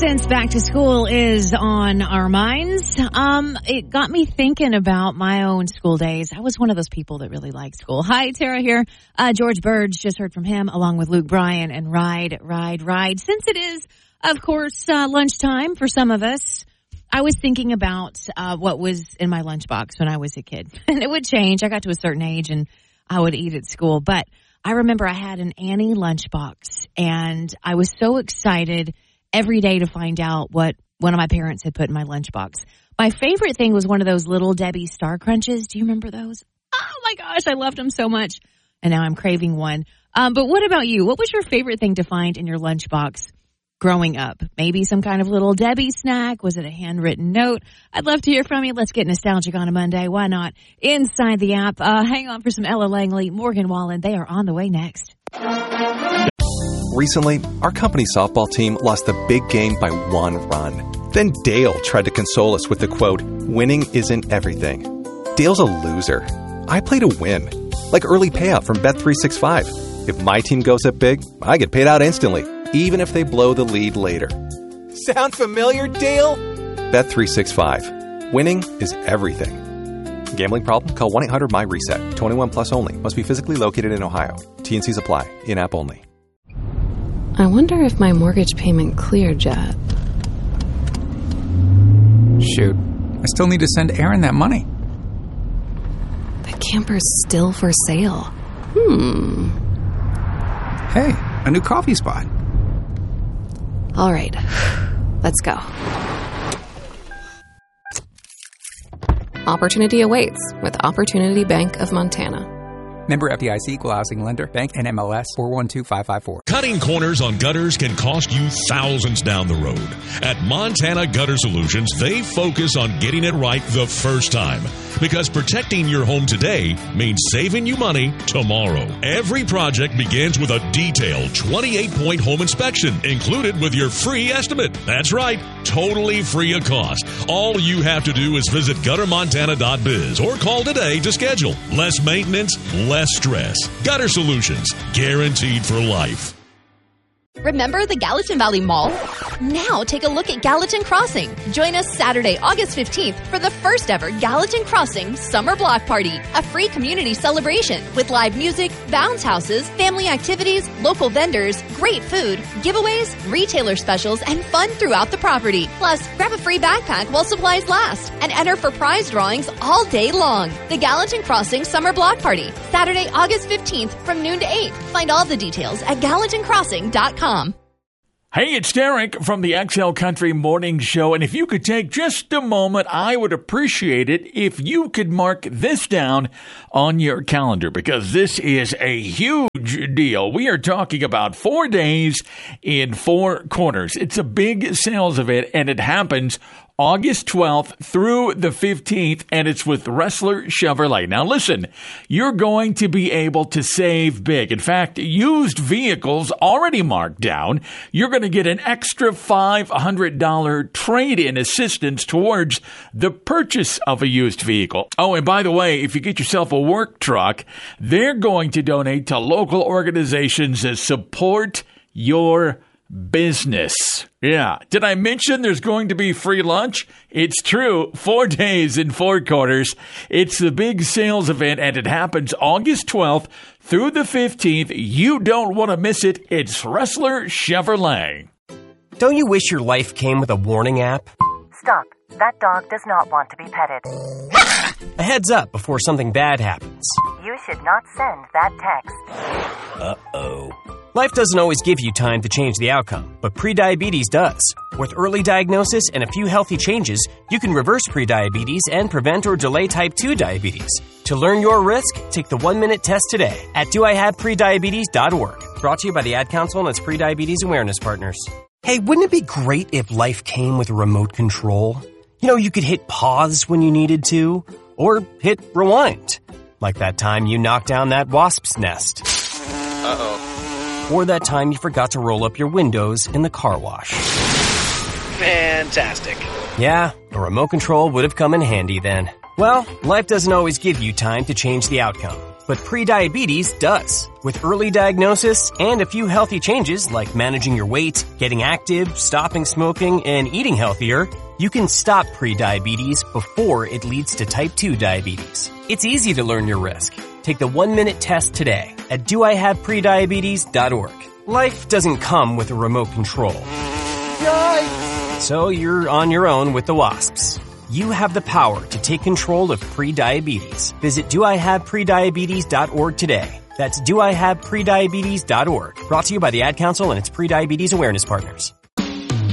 Since back to school is on our minds, it got me thinking about my own school days. I was one of those people that really liked school. Hi, Tara here. George Burge, just heard from him, along with Luke Bryan and Ride. Since it is, of course, lunchtime for some of us, I was thinking about what was in my lunchbox when I was a kid. And it would change. I got to a certain age and I would eat at school. But I remember I had an Annie lunchbox, and I was so excited every day to find out what one of my parents had put in my lunchbox. My favorite thing was one of those Little Debbie Star Crunches. Do you remember those? Oh my gosh, I loved them so much. And now I'm craving one. But what about you? What was your favorite thing to find in your lunchbox growing up? Maybe some kind of Little Debbie snack? Was it a handwritten note? I'd love to hear from you. Let's get nostalgic on a Monday. Why not? Inside the app. Hang on for some Ella Langley, Morgan Wallen. They are on the way next. Recently, our company softball team lost the big game by 1 run. Then Dale tried to console us with the quote, "Winning isn't everything." Dale's a loser. I play to win. Like early payout from Bet365. If my team goes up big, I get paid out instantly, even if they blow the lead later. Sound familiar, Dale? Bet365. Winning is everything. Gambling problem? Call 1-800-MY-RESET. 21 plus only. Must be physically located in Ohio. T&Cs apply. In-app only. I wonder if my mortgage payment cleared yet. Shoot, I still need to send Aaron that money. The camper's still for sale. Hey, a new coffee spot. All right, let's go. Opportunity awaits with Opportunity Bank of Montana. Member FDIC, Equal Housing Lender, Bank NMLS 412554. Cutting corners on gutters can cost you thousands down the road. At Montana Gutter Solutions, they focus on getting it right the first time. Because protecting your home today means saving you money tomorrow. Every project begins with a detailed 28-point home inspection included with your free estimate. That's right, totally free of cost. All you have to do is visit guttermontana.biz or call today to schedule. Less maintenance, less stress. Gutter Solutions, guaranteed for life. Remember the Gallatin Valley Mall? Now take a look at Gallatin Crossing. Join us Saturday, August 15th for the first ever Gallatin Crossing Summer Block Party, a free community celebration with live music, bounce houses, family activities, local vendors, great food, giveaways, retailer specials, and fun throughout the property. Plus, grab a free backpack while supplies last and enter for prize drawings all day long. The Gallatin Crossing Summer Block Party, Saturday, August 15th from noon to 8. Find all the details at GallatinCrossing.com. Hey, it's Derek from the XL Country Morning Show, and if you could take just a moment, I would appreciate it if you could mark this down on your calendar, because this is a huge deal. We are talking about 4 days in 4 corners. It's a big sales event, and it happens August 12th through the 15th, and it's with Ressler Chevrolet. Now listen, you're going to be able to save big. In fact, used vehicles already marked down, you're going to get an extra $500 trade-in assistance towards the purchase of a used vehicle. Oh, and by the way, if you get yourself a work truck, they're going to donate to local organizations that support your business. Yeah. Did I mention there's going to be free lunch? It's true. 4 days in 4 quarters. It's the big sales event, and it happens August 12th through the 15th. You don't want to miss it. It's Ressler Chevrolet. Don't you wish your life came with a warning app? Stop. That dog does not want to be petted. A heads up before something bad happens. You should not send that text. Uh-oh. Life doesn't always give you time to change the outcome, but prediabetes does. With early diagnosis and a few healthy changes, you can reverse prediabetes and prevent or delay type 2 diabetes. To learn your risk, take the 1-minute test today at doihaveprediabetes.org. Brought to you by the Ad Council and its Prediabetes Awareness Partners. Hey, wouldn't it be great if life came with a remote control? You know, you could hit pause when you needed to, or hit rewind. Like that time you knocked down that wasp's nest. Uh-oh. Or that time you forgot to roll up your windows in the car wash. Fantastic. Yeah, a remote control would have come in handy then. Well, life doesn't always give you time to change the outcome. but prediabetes does. With early diagnosis and a few healthy changes like managing your weight, getting active, stopping smoking, and eating healthier, you can stop prediabetes before it leads to type 2 diabetes. It's easy to learn your risk. Take the 1-minute test today at doihaveprediabetes.org. Life doesn't come with a remote control. Yikes! So you're on your own with the wasps. You have the power to take control of prediabetes. Visit doihaveprediabetes.org today. That's doihaveprediabetes.org. Brought to you by the Ad Council and its Prediabetes Awareness Partners.